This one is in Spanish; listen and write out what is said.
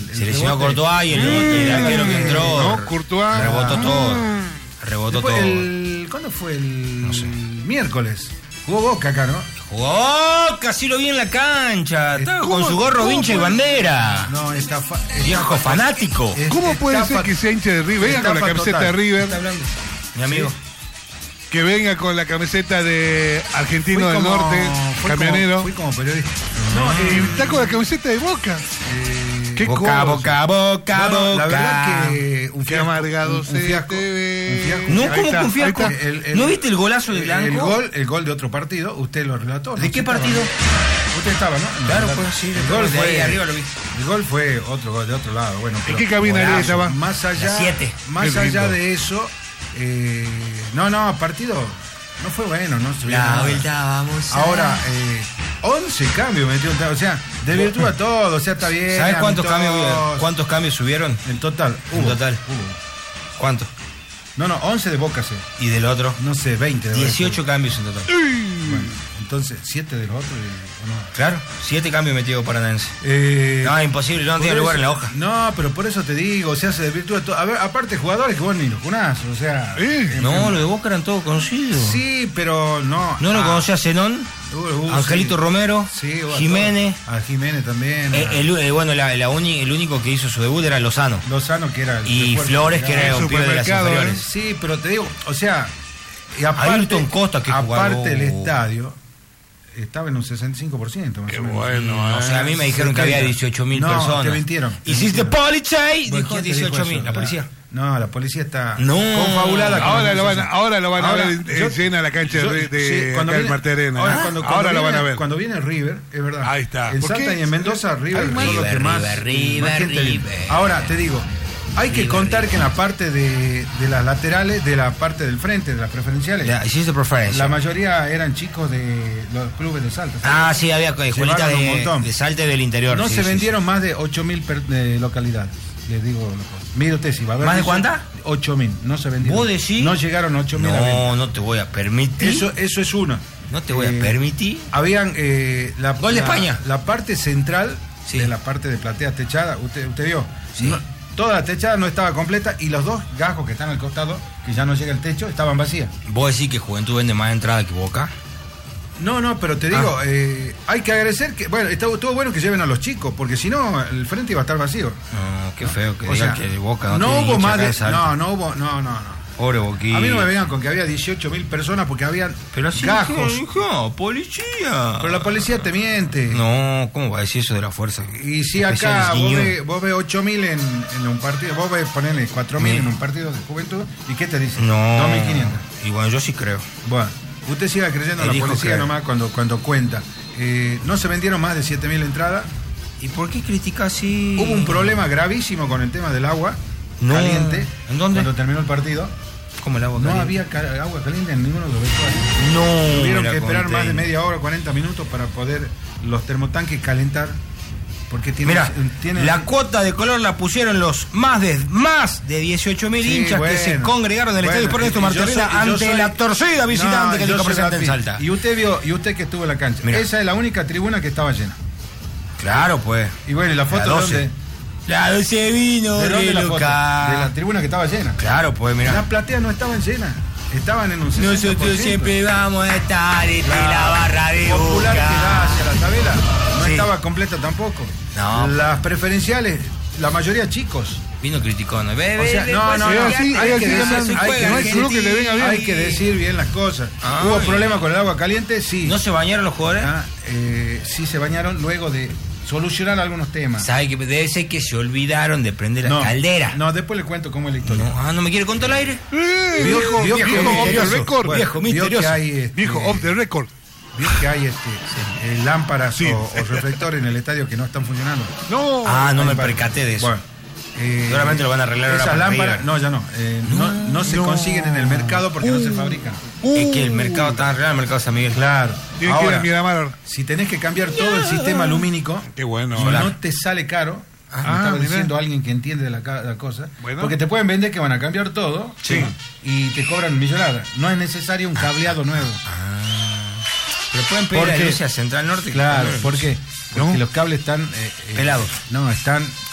Se lesionó Courtois y el arquero que entró. No, Courtois. Rebotó todo. Rebotó Después, todo. ¿Cuándo fue el No sé. miércoles? Jugó Boca acá, ¿no? Jugó, casi lo vi en la cancha. Estaba con su gorro, vincha y bandera. No, Viejo fanático. ¿Cómo puede ser que sea hincha de River? Venga con la camiseta de River. Mi amigo. Sí. Que venga con la camiseta de Argentino del Norte, camionero. Fui como periodista. No, está con la camiseta de Boca. ¿Qué Boca, cosa? boca, boca, No, boca. la verdad que Qué amargado un se fiasco. te ve. Un fiasco. No, Ahí ¿cómo está, con fiasco? ahí está. ¿No viste el golazo de Blanco? El gol de otro partido, usted lo relató. ¿De qué partido? Usted estaba, ¿no? Claro, pues sí. El gol de ahí fue arriba lo vi. El gol fue otro gol de otro lado. Bueno, ¿En pero qué cabina golazo. estaba? más allá, La 7. más Qué allá lindo. de eso, partido no fue bueno, no se vio La nada. vuelta vamos a... Ahora, 11 cambios metió, o sea, desvirtúa todo, o sea, está bien. ¿Sabes amistoso. cuántos cambios subieron? En total. En total. ¿Cuántos? No, 11 de Boca, sí. ¿Y del otro? No sé, 20 de 18 cambios en total. Bueno, entonces, 7 de los otros, ¿o no? Claro, 7 cambios metidos para Nancy. No, imposible, no por tiene eso- lugar en la hoja. No, pero por eso te digo, o sea, se desvirtúa todo. A ver, aparte, jugadores que vos ni los conás, o sea. No, los de Boca eran todos conocidos. Sí, pero no. ¿No lo conocía Zenón? Angelito sí. Romero, Sí, hubo a Jiménez. todos. A Jiménez también. Bueno, el único que hizo su debut era Lozano. Lozano, que era el Y refuerzo Flores, que era el un pibe de las supermercado, inferiores. Sí, pero te digo, o sea. Y Ayrton Costa, que jugaba. aparte el estadio estaba en un 65%. Más Qué o menos. bueno, O sea, a mí me dijeron que había 18.000 No, personas. te mintieron. ¿Hiciste polichay? Bueno, Dijo ¿quién te dijo 18.000. eso? La policía. No, la policía está No. confabulada con Ahora la lo van a Ahora, ver en llena la cancha de sí, cuando acá en viene- Marte Arena. Ahora, ¿eh? cuando Ahora lo viene- van a ver. Cuando viene River, es verdad. Ahí está. En ¿Por Salta qué? y en Mendoza, River Hay más- son los que más, River, más gente viene. River. Ahora, te digo, hay que River, contar River. que en la parte de las laterales, de la parte del frente, de las preferenciales, Hiciste preferencia. la mayoría eran chicos de los clubes de Salta. Ah, sí, había escuelitas Llevaron un montón. de Salta y del interior. No sí, se sí, vendieron más de 8.000 localidades. Les digo una cosa. Mire usted si va a haber. ¿Más de cuánta? 8.000. No se vendieron. ¿Vos decís? No llegaron 8.000 a venta. No, no te voy a permitir. Eso es uno. No te voy a permitir. Habían Gol de España. La parte central Sí. de la parte de platea techada, usted vio. Sí. No, toda la techada no estaba completa y los dos gajos que están al costado, que ya no llega el techo, estaban vacías. ¿Vos decís que Juventud vende más entrada que Boca? No, pero te digo, hay que agradecer que, bueno, estuvo bueno que lleven a los chicos, porque si no, el frente iba a estar vacío. No, qué feo que O digan sea, que Boca no tiene hubo hincha más acá de. en Salta. No hubo. No. Pobre Boquilla. A mí no me vengan con que había 18.000 personas porque habían Pero así gajos. dijo, policía. Pero la policía te miente. No, ¿cómo va a decir eso de la fuerza? Y si acá Especiales vos ves 8.000 en un partido, vos ves ponerle 4.000 en un partido de juventud, ¿y qué te dicen? No. 2.500. Y bueno, yo sí creo. Bueno, usted siga creyendo en la Elijo policía creer. nomás cuando cuenta. No se vendieron más de 7.000 entradas. ¿Y por qué critica así? Hubo un problema gravísimo con el tema del agua No. caliente. ¿En dónde? Cuando terminó el partido. ¿Cómo el agua No caliente? había agua caliente en ninguno de los vestuarios. No. Tuvieron la que esperar más de conté. media hora, 40 minutos para poder los termotanques calentar. Porque Mira, tienen la cuota de color la pusieron los más de 18.000 Sí, hinchas que se bueno. congregaron en el estadio Bueno, Ernesto yo Martorena soy- yo ante soy- la torcida visitante que yo dijo soy presente en Rafi. Salta. Y usted que estuvo en la cancha. Mira. Esa es la única tribuna que estaba llena. Claro, pues. Y bueno, ¿y la foto La de 12. dónde? La 12 vino, ¿De dónde la foto? loca. De la tribuna que estaba llena. Claro, pues, mira. Las plateas no estaban llenas. Estaban en un 60%. Nosotros siempre vamos a estar en la barra de Popular que da hacia Boca. la tabela no Sí. estaba completa tampoco. No. Las preferenciales, la mayoría chicos. Vino criticón. O sea, no, Es así, hay es que así, decir- también. hay que No hay decir- club que le venga bien. Hay que decir bien las cosas. Ay. ¿Hubo problema con el agua caliente? Sí. ¿No se bañaron los jugadores? Sí se bañaron luego de solucionar algunos temas. ¿Sabe que debe ser que se olvidaron de prender la caldera? No, después le cuento cómo es la historia. No me quiere contar al aire. Viejo, vio viejo, que- off the misterioso. record. Bueno, Viejo, vio misterioso. que hay, Viejo, off the record. vio que hay lámparas Sí. o reflectores en el estadio que no están funcionando. No. No me Hay percaté de eso. Bueno, Seguramente lo van a arreglar ahora esas para lámparas, River. no, ya no. No se consiguen en el mercado porque no se fabrican. Es que el mercado está arreglado, el mercado de San Miguel. Claro. Tiene que ir a Ahora, Miramar. si tenés que cambiar todo el sistema lumínico, Qué bueno. y no te sale caro. Me estaba mirá. diciendo alguien que entiende de la cosa. Bueno. Porque te pueden vender que van a cambiar todo. Sí. Y te cobran millonadas. No es necesario un cableado nuevo. Pero pueden pedir ¿Por la qué? luz a Central Norte. Claro, ¿por qué? Porque ¿No? los cables están... Pelados. No, están